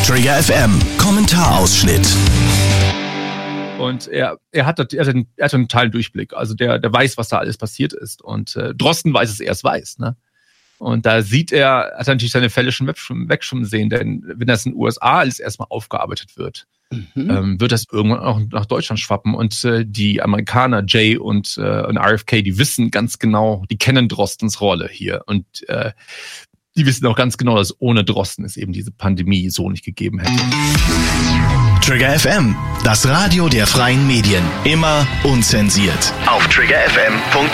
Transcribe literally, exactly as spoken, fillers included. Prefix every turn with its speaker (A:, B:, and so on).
A: Trigger F M, Kommentarausschnitt.
B: Und er, er, hat, er, hat einen, er hat einen totalen Durchblick. Also der, der weiß, was da alles passiert ist. Und äh, Drosten weiß es erst weiß. Ne? Und da sieht er, hat er natürlich seine Fälle schon wegschwimmen sehen. Denn wenn das in den U S A alles erstmal aufgearbeitet wird, mhm. ähm, wird das irgendwann auch nach Deutschland schwappen. Und äh, die Amerikaner, Jay und, äh, und R F K, die wissen ganz genau, die kennen Drostens Rolle hier. Und äh, die wissen auch ganz genau, dass ohne Drosten es eben diese Pandemie so nicht gegeben hätte.
A: Trigger F M, das Radio der freien Medien. Immer unzensiert. Auf trigger f m punkt